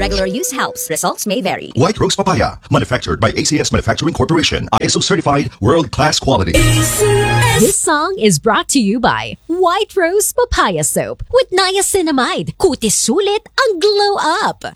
Regular use helps. Results may vary. White Rose Papaya, manufactured by ACS Manufacturing Corporation. ISO certified, world-class quality. This song is brought to you by White Rose Papaya Soap with niacinamide. Kutis sulit ang glow up.